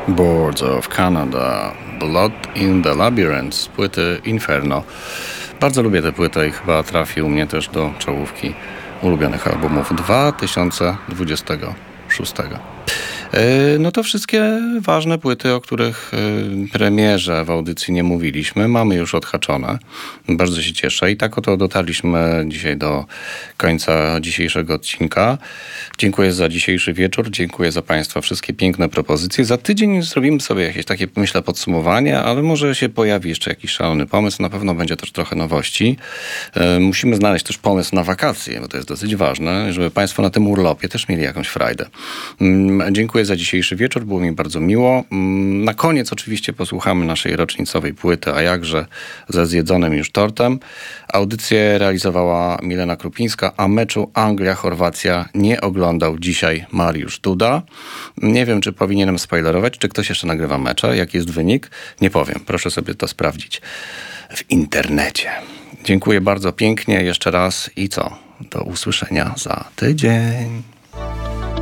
Boards of Canada, Blood in the Labyrinth z płyty Inferno. Bardzo lubię tę płytę i chyba trafi u mnie też do czołówki ulubionych albumów 2026. No to wszystkie ważne płyty, o których premierze w audycji nie mówiliśmy, mamy już odhaczone. Bardzo się cieszę i tak oto dotarliśmy dzisiaj do końca dzisiejszego odcinka. Dziękuję za dzisiejszy wieczór, dziękuję za Państwa wszystkie piękne propozycje. Za tydzień zrobimy sobie jakieś takie, myślę, podsumowanie, ale może się pojawi jeszcze jakiś szalony pomysł. Na pewno będzie też trochę nowości. Musimy znaleźć też pomysł na wakacje, bo to jest dosyć ważne, żeby Państwo na tym urlopie też mieli jakąś frajdę. Dziękuję za dzisiejszy wieczór, było mi bardzo miło. Na koniec oczywiście posłuchamy naszej rocznicowej płyty, a jakże ze zjedzonym już tortem. Audycję realizowała Milena Krupińska, a meczu Anglia-Chorwacja nie oglądał dzisiaj Mariusz Duda. Nie wiem, czy powinienem spoilerować, czy ktoś jeszcze nagrywa mecze, jaki jest wynik. Nie powiem, proszę sobie to sprawdzić w internecie. Dziękuję bardzo pięknie jeszcze raz i co? Do usłyszenia za tydzień.